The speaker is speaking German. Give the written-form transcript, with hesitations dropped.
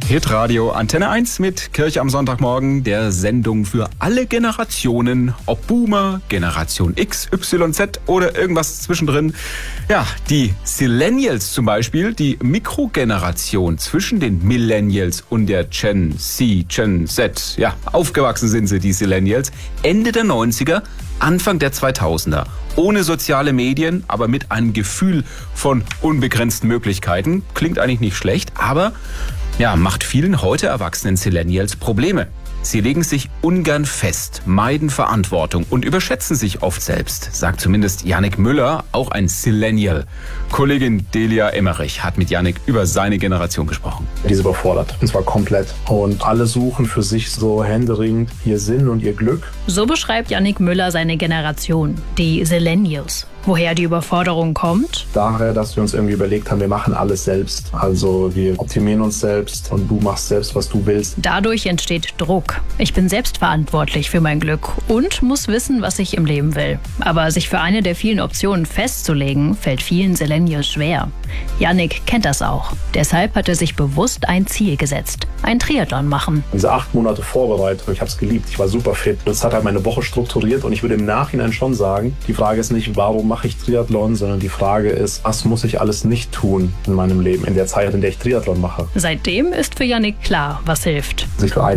Hitradio Antenne 1 mit Kirche am Sonntagmorgen, der Sendung für alle Generationen, ob Boomer, Generation X, Y, Z oder irgendwas zwischendrin. Ja, die Zillennials zum Beispiel, die Mikrogeneration zwischen den Millennials und der Gen Z, Gen Z. Ja, aufgewachsen sind sie, die Zillennials, Ende der 90er, Anfang der 2000er. Ohne soziale Medien, aber mit einem Gefühl von unbegrenzten Möglichkeiten. Klingt eigentlich nicht schlecht, aber ja, macht vielen heute erwachsenen Zillennials Probleme. Sie legen sich ungern fest, meiden Verantwortung und überschätzen sich oft selbst, sagt zumindest Yannick Müller, auch ein Zillennial. Kollegin Delia Emmerich hat mit Yannick über seine Generation gesprochen. Die ist überfordert, und zwar komplett. Und alle suchen für sich so händeringend ihr Sinn und ihr Glück. So beschreibt Yannick Müller seine Generation, die Zillennials. Woher die Überforderung kommt? Daher, dass wir uns irgendwie überlegt haben, wir machen alles selbst. Also wir optimieren uns selbst und du machst selbst, was du willst. Dadurch entsteht Druck. Ich bin selbst verantwortlich für mein Glück und muss wissen, was ich im Leben will. Aber sich für eine der vielen Optionen festzulegen, fällt vielen Zillennials schwer. Yannick kennt das auch. Deshalb hat er sich bewusst ein Ziel gesetzt. Ein Triathlon machen. Diese 8 Monate Vorbereitung, ich habe es geliebt. Ich war super fit. Das hat halt meine Woche strukturiert und ich würde im Nachhinein schon sagen, die Frage ist nicht, warum mache ich Triathlon, sondern die Frage ist, was muss ich alles nicht tun in meinem Leben, in der Zeit, in der ich Triathlon mache. Seitdem ist für Yannick klar, was hilft. Sich für